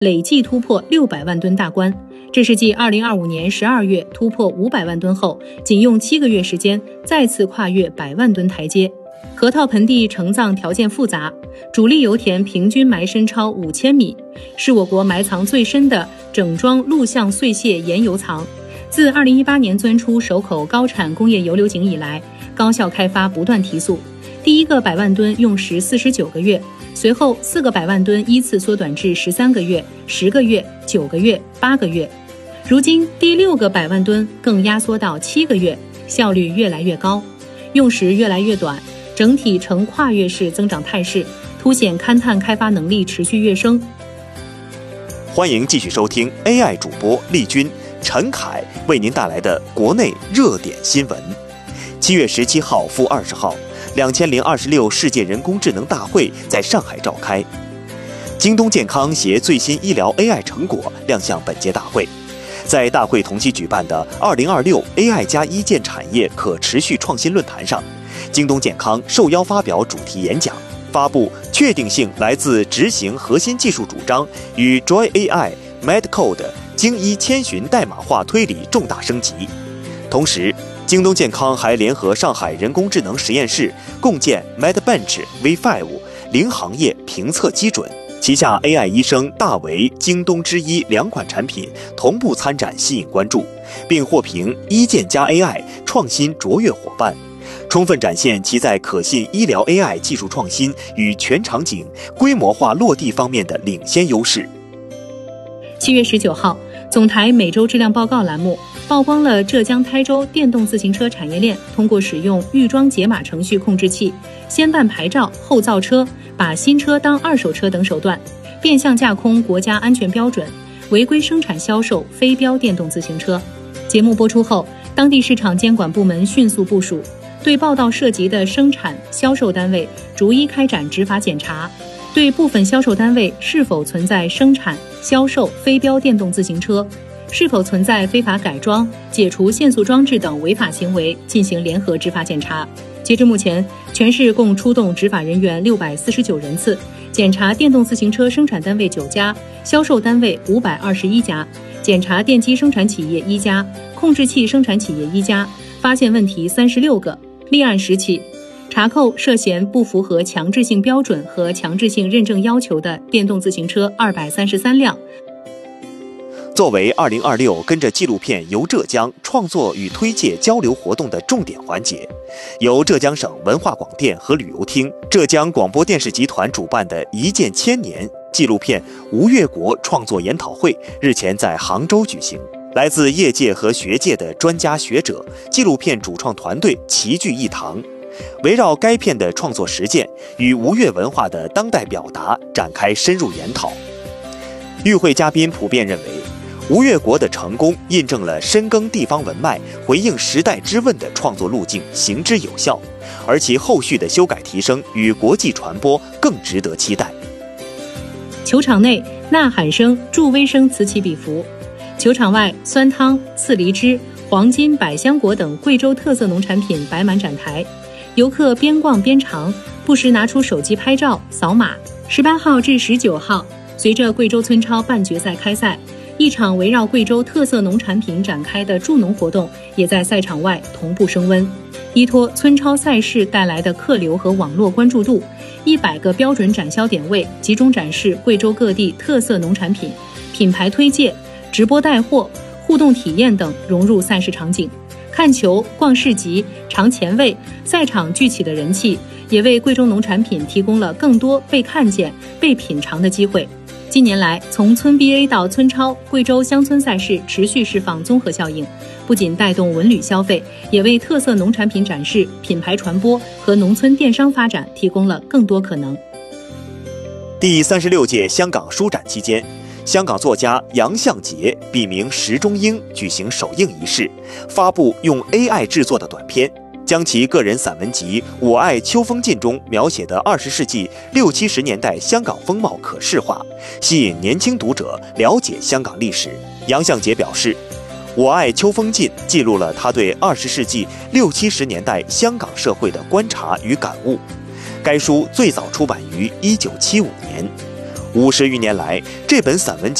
累计突破600万吨大关，这是继2025年12月突破500万吨后，仅用7个月时间再次跨越100万吨台阶。河套盆地成葬条件复杂，主力油田平均埋深超5000米，是我国埋藏最深的整装陆相碎屑盐油藏。自2018年钻出首口高产工业油流井以来，高效开发不断提速。第一个100万吨用时49个月，随后4个100万吨依次缩短至13个月、10个月、9个月、8个月。如今第6个100万吨更压缩到7个月，效率越来越高，用时越来越短，整体呈跨越式增长态势，凸显勘探开发能力持续跃升。 欢迎继续收听 AI 主播丽君、陈凯为您带来的国内热点新闻。7月17号赴20号，2026世界人工智能大会在上海召开。京东健康携最新医疗 AI 成果亮相本届大会。在大会同期举办的2026 AI 加一线产业可持续创新论坛上，京东健康受邀发表主题演讲，发布确定性来自执行核心技术主张与 Joy AI、MedCode 精一千寻代码化推理重大升级。同时，京东健康还联合上海人工智能实验室共建 MedBench V5 零行业评测基准，旗下 AI 医生大为、京东之一2款产品同步参展，吸引关注，并获评一健加 AI 创新卓越伙伴，充分展现其在可信医疗 AI 技术创新与全场景规模化落地方面的领先优势。 7月19号，总台每周质量报告栏目曝光了浙江台州电动自行车产业链通过使用预装解码程序控制器，先办牌照后造车，把新车当二手车等手段，变相架空国家安全标准，违规生产销售非标电动自行车。节目播出后，当地市场监管部门迅速部署，对报道涉及的生产、销售单位逐一开展执法检查，对部分销售单位是否存在生产、销售非标电动自行车，是否存在非法改装、解除限速装置等违法行为进行联合执法检查。截至目前，全市共出动执法人员649人次，检查电动自行车生产单位9家，销售单位521家，检查电机生产企业1家，控制器生产企业1家，发现问题36个，立案10起，查扣涉嫌不符合强制性标准和强制性认证要求的电动自行车233辆。 作为2026跟着纪录片游浙江创作与推介交流活动的重点环节，由浙江省文化广电和旅游厅、浙江广播电视集团主办的一键千年纪录片吴越国创作研讨会日前在杭州举行。来自业界和学界的专家学者、纪录片主创团队齐聚一堂，围绕该片的创作实践与吴越文化的当代表达展开深入研讨。与会嘉宾普遍认为，吴越国的成功印证了深耕地方文脉、回应时代之问的创作路径行之有效，而其后续的修改提升与国际传播更值得期待。 球场内呐喊声、助威声此起彼伏，球场外酸汤、刺梨汁、黄金、百香果等贵州特色农产品摆满展台，游客边逛边尝，不时拿出手机拍照扫码。18号至19号，随着贵州村超半决赛开赛，一场围绕贵州特色农产品展开的助农活动也在赛场外同步升温。依托村超赛事带来的客流和网络关注度，100个标准展销点位集中展示贵州各地特色农产品，品牌推介、直播带货、互动体验等融入赛事场景。看球、逛市集、尝前味，赛场聚起的人气也为贵州农产品提供了更多被看见、被品尝的机会。近年来，从村 BA 到村超，贵州乡村赛事持续释放综合效应，不仅带动文旅消费，也为特色农产品展示、品牌传播和农村电商发展提供了更多可能。 第36届香港书展期间，香港作家杨相杰笔名石中英举行首映仪式，发布用 AI 制作的短片，将其个人散文集《我爱秋风劲》中描写的20世纪60、70年代香港风貌可视化，吸引年轻读者了解香港历史。杨相杰表示，《我爱秋风劲》记录了他对20世纪60、70年代香港社会的观察与感悟。该书最早出版于1975年。 50余年来，这本散文